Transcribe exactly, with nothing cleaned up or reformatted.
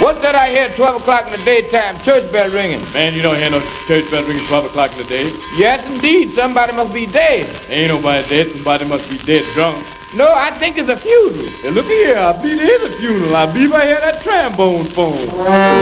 What's that I hear at twelve o'clock in the daytime? Church bell ringing. Man, you don't hear no church bell ringing twelve o'clock in the day. Yes, indeed. Somebody must be dead. Ain't nobody dead. Somebody must be dead drunk. No, I think it's a funeral. Hey, look here. I believe it is a funeral. I believe I hear that trombone phone.